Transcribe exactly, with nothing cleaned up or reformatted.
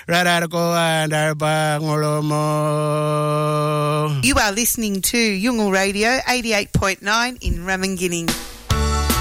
You are listening to Yungal Radio eighty-eight point nine in Ramingining.